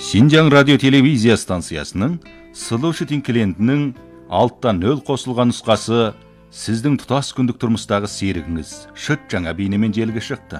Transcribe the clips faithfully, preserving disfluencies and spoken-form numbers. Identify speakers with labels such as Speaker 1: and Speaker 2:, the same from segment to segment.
Speaker 1: Шинжаң радио телевизия станциясының Solution клиентінің алттан нөл қосылған нұсқасы сіздің тұтас күндік тұрмыстағы серігіңіз шыт жаңа бейнемен желіге шықты.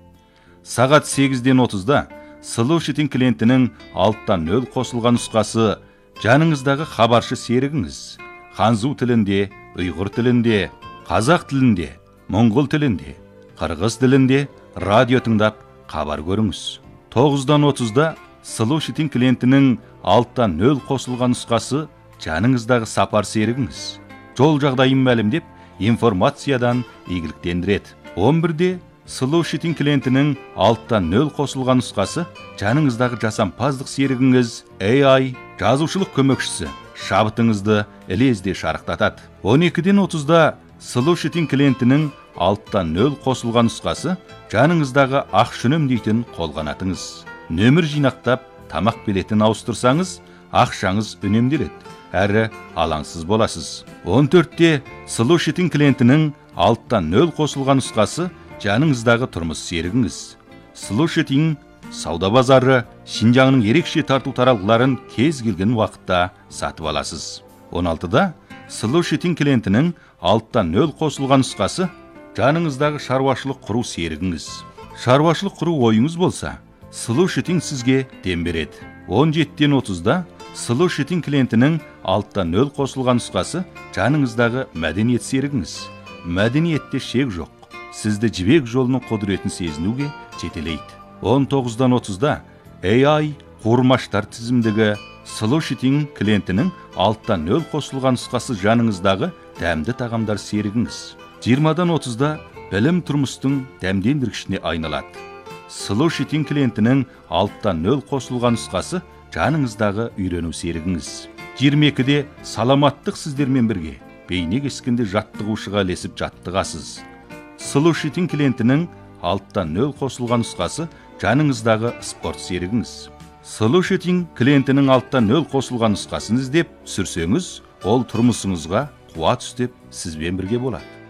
Speaker 1: Сағат сегізден отызда Solution клиентінің алттан нөл қосылған нұсқасы жаныңыздағы хабаршы серігіңіз ханзу тілінде, ұйғыр тілінде, қазақ тілінде, моңғол тілінде, қырғыз тілінде радио тыңдап хабар көріңіз. тоғыздан отызда Solution клиентінің алттан нөл қосылған нұсқасы жаныңыздағы сапар серігіңіз жол жағдайын мәлімдеп информациядан игіліктендіреді. он бірде Solution клиентінің алттан нөл қосылған нұсқасы жаныңыздағы жасампаздық серігіңіз эй ай жазушылық көмекшісі шабытыңызды ілезде шарықтатады. он екіден отызда Solution клиентінің алттан нөл қосылған нұсқасы жаныңыздағы ақшүнім дейтін қолғанатыңыз. Нөмір жинақтап тамақ билетін ауыстырсаңыз ақшаңыз үнемделеді әрі алаңсыз боласыз. он төртте Solution клиентінің алттан нөл қосылған нұсқасы жаныңыздағы тұрмыс серігіңіз. Solution сауда базары Шинжаңның ерекше тарту таралғыларын кез келген уақытта сатып аласыз. он алтыда Solution клиентінің алттан нөл қосылған нұсқасы жаныңыздағы шаруашылық құру серігіңіз. Шаруашылық құру ойыңыз болса, Solution сізге дем береді. он жетіден отызда Solution клиентінің алттан нөл қосылған нұсқасы жаныңыздағы мәдениет серігіңіз. Мәдениетте шек жоқ. Сізді жібек жолының құдіретін сезінуге жетелейді. он тоғыздан отызда эй ай қуырмаштар тізімдегі Solution клиентінің алттан нөл қосылған нұсқасы жаныңыздағы дәмді тағамдар серігіңіз. жиырмадан отызда білім тұрмыстың дәмдендіргішіне айналады. Solution клиентінің алттан нөл қосылған нұсқасы жаныңыздағы үйрену серігіңіз. жиырма екіде саламаттық сіздермен бірге бейне кескенде жаттығушыға ілесіп жаттығасыз. Solution клиентінің алттан нөл қосылған нұсқасы жаныңыздағы спорт серігіңіз. Solution клиентінің алттан нөл қосылған нұсқасын іздеп сүрсеңіз, ол тұрмысыңызға қуат үстеп сізбен бірге болады.